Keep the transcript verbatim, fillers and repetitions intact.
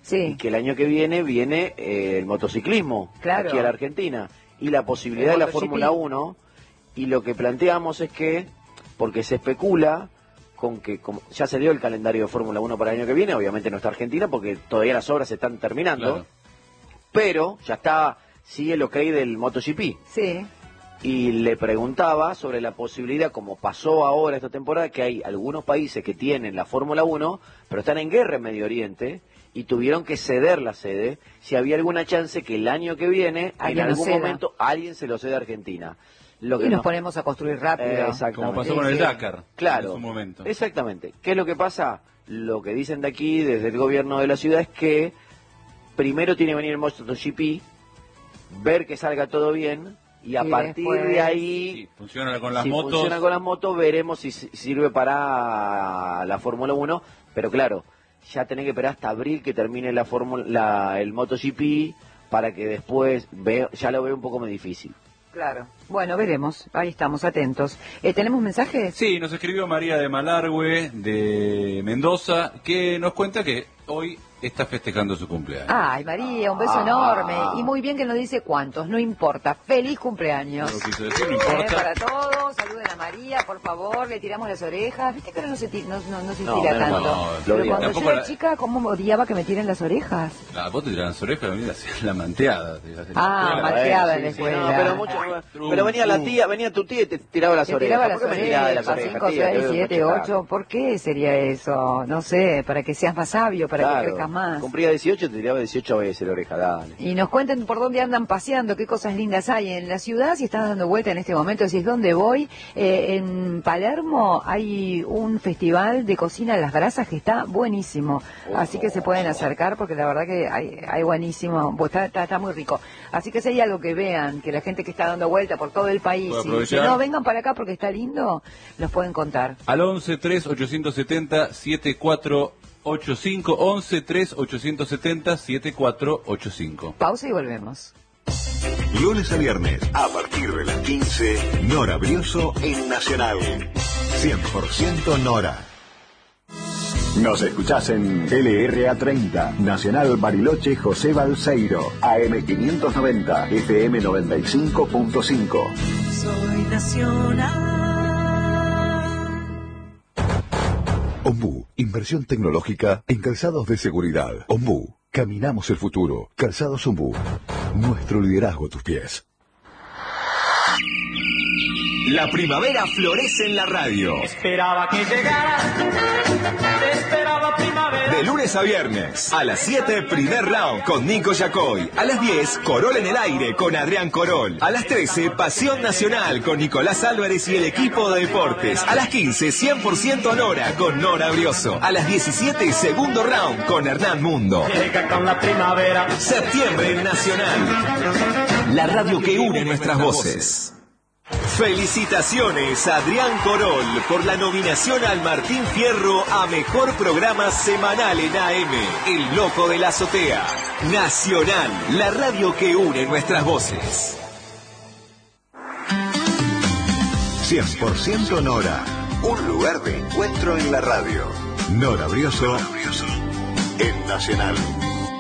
Sí. Y que el año que viene viene eh, el motociclismo claro. aquí a la Argentina. Y la posibilidad el de la Fórmula uno, y lo que planteamos es que, porque se especula con que como ya se dio el calendario de Fórmula uno para el año que viene, obviamente no está Argentina porque todavía las obras se están terminando, Claro. pero ya está, sigue el ok del MotoGP. Sí. Y le preguntaba sobre la posibilidad, como pasó ahora esta temporada, que hay algunos países que tienen la Fórmula uno, pero están en guerra en Medio Oriente, y tuvieron que ceder la sede, si había alguna chance que el año que viene, en algún ceda. momento, alguien se lo cede a Argentina. Lo que y nos nos... ponemos a construir rápido. Eh, exactamente. Como pasó Sí, con el sí. Dakar Claro, en su momento. Exactamente. ¿Qué es lo que pasa? Lo que dicen de aquí, desde el gobierno de la ciudad, es que primero tiene que venir el MotoGP, ver que salga todo bien, y a Y partir después... de ahí, Sí, funciona con las si motos. funciona con las motos, veremos si si sirve para la Fórmula uno, pero claro, ya tenés que esperar hasta abril que termine la Fórmula, la, el MotoGP, para que después, veo, ya lo veo un poco más difícil. Claro. Bueno, veremos. Ahí estamos, atentos. Eh, ¿Tenemos mensajes? Sí, nos escribió María de Malargüe, de Mendoza, que nos cuenta que hoy está festejando su cumpleaños. Ay, María, un beso Ah. enorme. Y muy bien que nos dice cuántos, no importa. Feliz cumpleaños. No lo quiso decir, no Eh, importa. para todos, saluden a María, por favor, le tiramos las orejas. Viste que ahora no se, ti- no, no, no se No, tira menos tanto. mal. No, Pero lo cuando tampoco yo era la- chica, ¿cómo odiaba que me tiren las orejas? La vos te tiran las orejas, venía la manteada. te hacían Ah, la- malteada en Sí, la sí, escuela. no, pero, mucho, pero venía la tía, venía tu tía y te tiraba las Te orejas. tiraba las ¿Por qué me tiraba de las orejas, orejas, cinco, tía? Te seis, veo siete, machacar. ocho. ¿Por qué sería eso? No sé, para que seas más sabio, para Claro. que crezcas más. Cumplía dieciocho, te tiraba dieciocho veces la oreja, dale. Y nos cuenten por dónde andan paseando, qué cosas lindas hay en la ciudad, si estás dando vuelta en este momento, decís dónde voy. Eh, en Palermo hay un festival de cocina a las brasas que está buenísimo, así que se pueden acercar porque la verdad que hay, hay buenísimo, pues está, está, está muy rico. Así que si hay algo que vean, que la gente que está dando vuelta por todo el país, Puede y si aprovechar. no, vengan para acá porque está lindo, nos pueden contar. Al once tres ochocientos setenta setenta y cuatro ochenta y cinco, once tres ochocientos setenta setenta y cuatro ochenta y cinco. Pausa y volvemos. Lunes a viernes, a partir de las quince, Nora Brioso en Nacional. cien por ciento Nora. Nos escuchás en L R A treinta, Nacional Bariloche José Balseiro, A M quinientos noventa, F M noventa y cinco punto cinco. Soy nacional. Ombú, inversión tecnológica en calzados de seguridad. Ombú, caminamos el futuro. Calzados Ombú, nuestro liderazgo a tus pies. La primavera florece en la radio. Esperaba que llegara. Esperaba primavera. De lunes a viernes, a las siete, primer round con Nico Yacoy. A las diez, Corol en el aire con Adrián Corol. A las trece, Pasión Nacional con Nicolás Álvarez y el equipo de deportes. A las quince, cien por ciento Nora con Nora Brioso. A las diecisiete, segundo round con Hernán Mundo. Llega con la primavera. Septiembre en Nacional. La radio que une nuestras voces. Felicitaciones a Adrián Corol por la nominación al Martín Fierro a Mejor Programa Semanal en A M, El Loco de la Azotea. Nacional, la radio que une nuestras voces. cien por ciento Nora, un lugar de encuentro en la radio. Nora Brioso en Nacional.